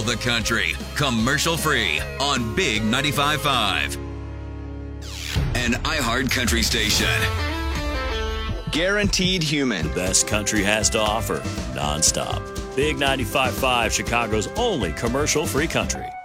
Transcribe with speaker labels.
Speaker 1: all the country, commercial free on Big 95.5. An iHeart Country station.
Speaker 2: Guaranteed human.
Speaker 3: Best country has to offer, nonstop. Big 95.5, Chicago's only commercial free country.